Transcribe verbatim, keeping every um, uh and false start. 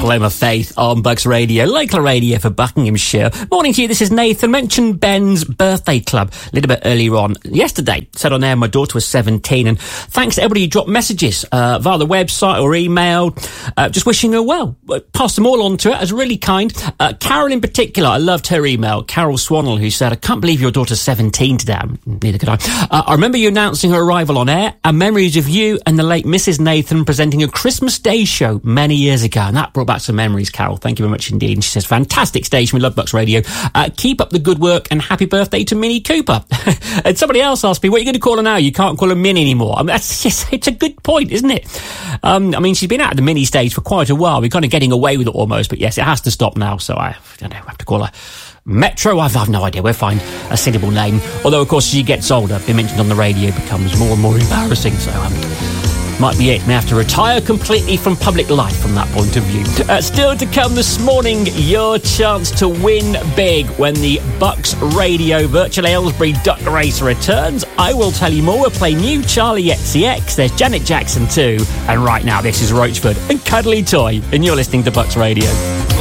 Paloma Faith on Bucks Radio, local radio for Buckinghamshire. Morning to you, this is Nathan. Mentioned Ben's birthday club a little bit earlier on. Yesterday, said on air my daughter was seventeen, and thanks to everybody who dropped messages uh, via the website or email, uh, just wishing her well. Passed them all on to her, it was really kind. Uh, Carol in particular, I loved her email. Carol Swannell, who said, I can't believe your daughter's seventeen today. Neither could I. Uh, I remember you announcing her arrival on air, and memories of you and the late Missus Nathan presenting a Christmas Day show many years ago, and that brought back some memories, Carol. Thank you very much indeed. And she says, fantastic station, we love Bucks Radio. Uh, keep up the good work and happy birthday to Minnie Cooper. And somebody else asked me, what are you going to call her now? You can't call her Minnie anymore. I mean, that's just, it's a good point, isn't it? Um, I mean, she's been out of the Minnie stage for quite a while. We're kind of getting away with it almost, but yes, it has to stop now. So I, I don't know, I have to call her Metro. I've, I've no idea. We'll find a suitable name. Although, of course, as she gets older, being mentioned on the radio becomes more and more embarrassing. So, um, might be it. May have to retire completely from public life from that point of view. Uh, still to come this morning, your chance to win big when the Bucks Radio Virtual Aylesbury Duck Race returns. I will tell you more. We'll play new Charlie X C X. There's Janet Jackson too. And right now, this is Roachford and Cuddly Toy. And you're listening to Bucks Radio.